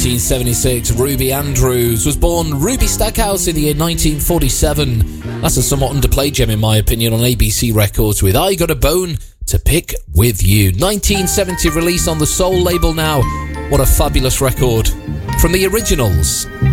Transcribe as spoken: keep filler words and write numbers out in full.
nineteen seventy-six, Ruby Andrews was born Ruby Stackhouse in the year nineteen forty-seven. That's a somewhat underplayed gem in my opinion on A B C Records with I Got a Bone to Pick With You. nineteen seventy release on the Soul label now. What a fabulous record. From the Originals.